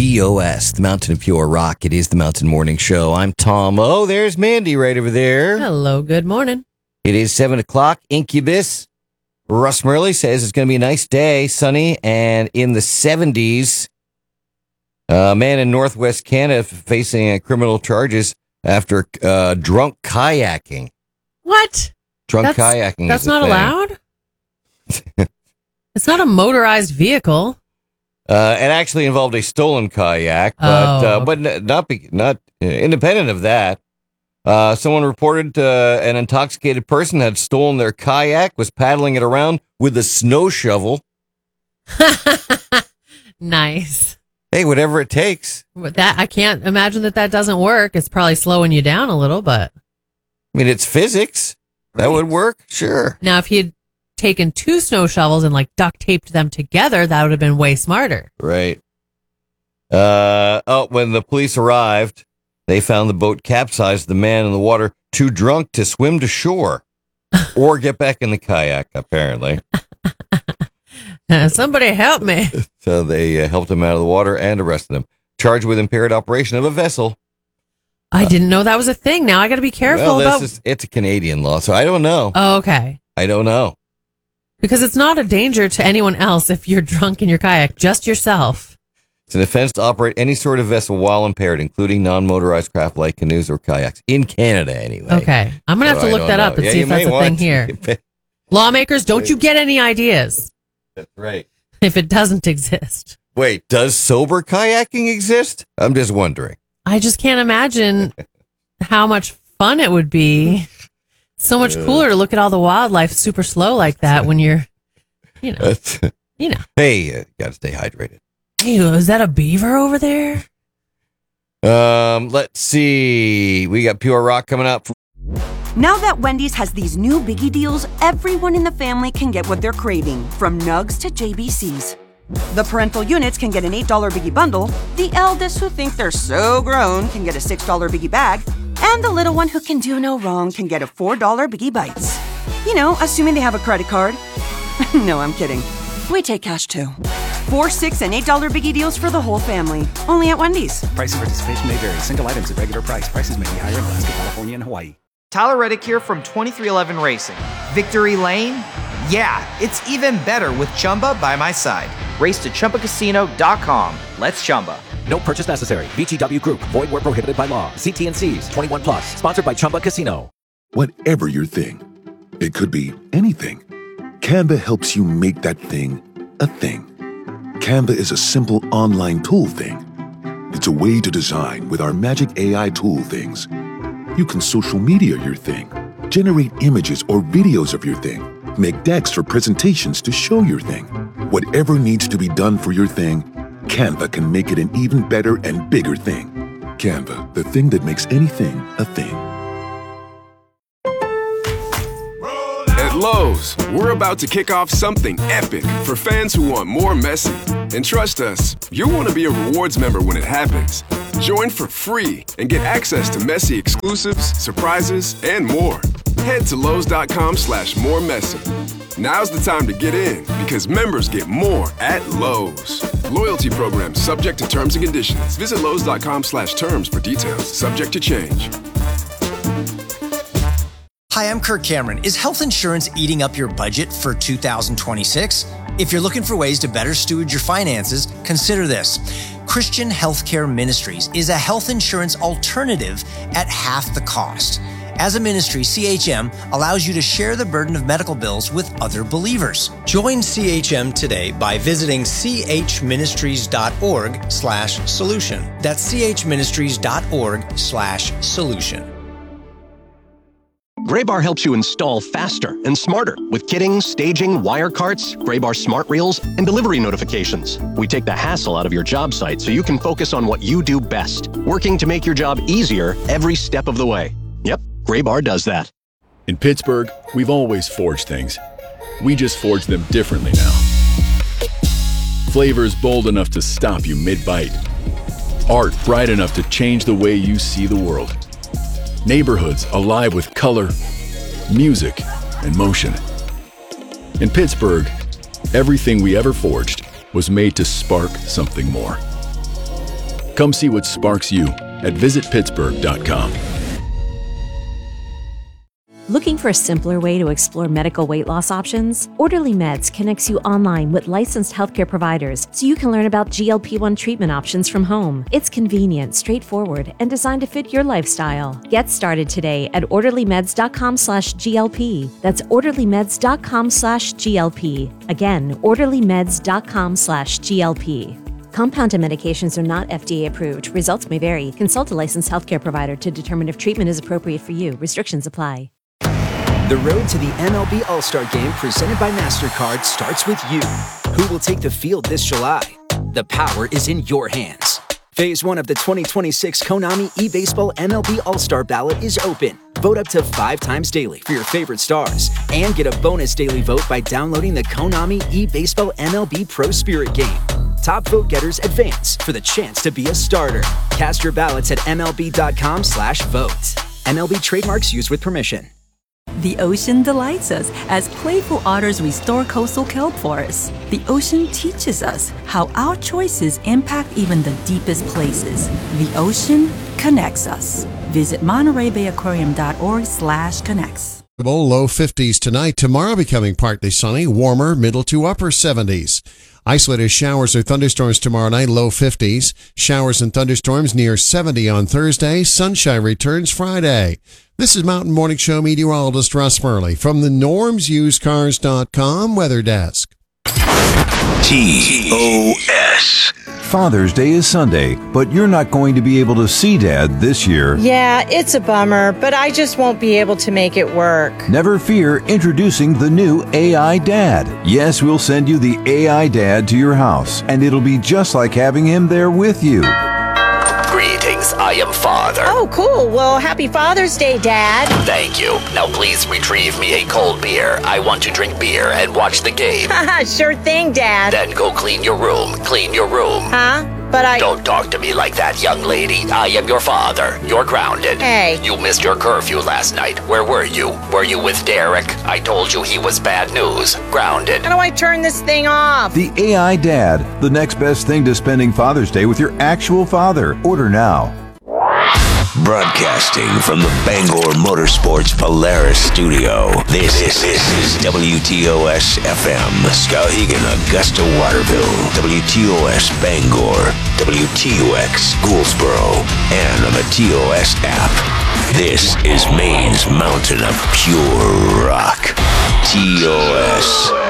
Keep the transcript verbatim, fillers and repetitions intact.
T O S, the Mountain of Pure Rock. It is the Mountain Morning Show. I'm Tom. Oh, there's Mandy right over there. Hello, good morning. It is seven o'clock. Incubus. Russ Murley says it's going to be a nice day, sunny, and in the seventies. A man in Northwest Canada facing uh, criminal charges after uh, drunk kayaking. What? Drunk that's, kayaking. That's is a not thing. allowed? It's not a motorized vehicle. Uh, it actually involved a stolen kayak, but Oh. uh, but n- not be, not uh, independent of that. Uh, someone reported uh, an intoxicated person had stolen their kayak, was paddling it around with a snow shovel. Nice. Hey, whatever it takes. But that I can't imagine that that doesn't work. It's probably slowing you down a little, but I mean, it's physics. That would work, sure. now if he had taken two snow shovels and like duct taped them together, that would have been way smarter. Right. Uh, oh, when the police arrived, they found the boat capsized, the man in the water too drunk to swim to shore or get back in the kayak, apparently. Somebody help me. So they uh, helped him out of the water and arrested him. Charged with impaired operation of a vessel. I didn't know that was a thing. Now I got to be careful Well, this about. is, it's a Canadian law, so I don't know. Oh, okay. I don't know. Because it's not a danger to anyone else if you're drunk in your kayak, just yourself. It's an offense to operate any sort of vessel while impaired, including non-motorized craft like canoes or kayaks. In Canada, anyway. Okay. I'm going to have So to I look don't that know. up and Yeah, see you if that's may a thing want here. to. Lawmakers, don't you get any ideas That's right. if it doesn't exist. Wait, does sober kayaking exist? I'm just wondering. I just can't imagine how much fun it would be. So much cooler to look at all the wildlife super slow like that when you're, you know, That's- you know. hey, uh, gotta stay hydrated. Hey, is that a beaver over there? Um, let's see. We got Pure Rock coming up. Now that Wendy's has these new biggie deals, everyone in the family can get what they're craving, from nugs to J B Cs. The parental units can get an eight dollar biggie bundle, the eldest who think they're so grown can get a six dollar biggie bag, and the little one who can do no wrong can get a four dollar biggie bites. You know, assuming they have a credit card. No, I'm kidding. We take cash too. Four, six, and eight dollar biggie deals for the whole family. Only at Wendy's. Price and participation may vary. Single items at regular price. Prices may be higher in Alaska, California, and Hawaii. Tyler Reddick here from twenty-three eleven Racing. Victory Lane? Yeah, it's even better with Chumba by my side. Race to Chumba Casino dot com. Let's Chumba. No purchase necessary. V G W Group. Void where prohibited by law. See T and C's. twenty-one plus. Sponsored by Chumba Casino. Whatever your thing, it could be anything. Canva helps you make that thing a thing. Canva is a simple online tool thing. It's a way to design with our magic A I tool things. You can social media your thing, generate images or videos of your thing, make decks for presentations to show your thing. Whatever needs to be done for your thing, Canva can make it an even better and bigger thing. Canva, the thing that makes anything a thing. At Lowe's, we're about to kick off something epic for fans who want more messy. And trust us, you'll want to be a rewards member when it happens. Join for free and get access to messy exclusives, surprises, and more. Head to Lowe's.com slash more messy. Now's the time to get in because members get more at Lowe's. Loyalty program subject to terms and conditions. Visit Lowe's.com slash terms for details. Subject to change. Hi, I'm Kirk Cameron. Is health insurance eating up your budget for two thousand twenty-six? If you're looking for ways to better steward your finances, consider this. Christian Healthcare Ministries is a health insurance alternative at half the cost. As a ministry, C H M allows you to share the burden of medical bills with other believers. Join C H M today by visiting chministries.org slash solution. That's chministries.org slash solution. Graybar helps you install faster and smarter with kitting, staging, wire carts, Graybar smart reels, and delivery notifications. We take the hassle out of your job site so you can focus on what you do best, working to make your job easier every step of the way. Yep, Graybar does that. In Pittsburgh, we've always forged things. We just forge them differently now. Flavors bold enough to stop you mid-bite. Art bright enough to change the way you see the world. Neighborhoods alive with color, music, and motion. In Pittsburgh, everything we ever forged was made to spark something more. Come see what sparks you at visit pittsburgh dot com. Looking for a simpler way to explore medical weight loss options? Orderly Meds connects you online with licensed healthcare providers so you can learn about G L P one treatment options from home. It's convenient, straightforward, and designed to fit your lifestyle. Get started today at orderly meds dot com slash G L P. That's orderly meds dot com slash G L P. Again, orderly meds dot com slash G L P. Compounded medications are not F D A approved. Results may vary. Consult a licensed healthcare provider to determine if treatment is appropriate for you. Restrictions apply. The road to the M L B All-Star Game presented by MasterCard starts with you. Who will take the field this July? The power is in your hands. Phase one of the twenty twenty-six Konami eBaseball M L B All-Star Ballot is open. Vote up to five times daily for your favorite stars and get a bonus daily vote by downloading the Konami eBaseball M L B Pro Spirit game. Top vote getters advance for the chance to be a starter. Cast your ballots at M L B dot com slash vote. M L B trademarks used with permission. The ocean delights us as playful otters restore coastal kelp forests. The ocean teaches us how our choices impact even the deepest places. The ocean connects us. Visit Monterey Bay Aquarium dot org slash connects. Low fifties tonight. Tomorrow becoming partly sunny, warmer, middle to upper seventies. Isolated showers or thunderstorms tomorrow night, low fifties. Showers and thunderstorms near seventy on Thursday. Sunshine returns Friday. This is Mountain Morning Show meteorologist Russ Murley from the norms used cars dot com weather desk. T O S. Father's Day is Sunday, but you're not going to be able to see Dad this year. Yeah, it's a bummer, but I just won't be able to make it work. Never fear, introducing the new A I Dad. Yes, we'll send you the A I Dad to your house, and it'll be just like having him there with you. Greetings, I am Father. Oh, cool. Well, happy Father's Day, Dad. Thank you. Now please retrieve me a cold beer. I want to drink beer and watch the game. Sure thing, Dad. Then go clean your room. Clean your room. Huh? But I... Don't talk to me like that, young lady. I am your father. You're grounded. Hey. You missed your curfew last night. Where were you? Were you with Derek? I told you he was bad news. Grounded. How do I turn this thing off? The A I Dad, the next best thing to spending Father's Day with your actual father. Order now. Broadcasting from the Bangor Motorsports Polaris studio, this, this, this is W T O S F M, Skowhegan, Augusta, Waterville, W T O S Bangor, W T O X Gouldsboro, and on the T O S app. This is Maine's mountain of pure rock, T O S.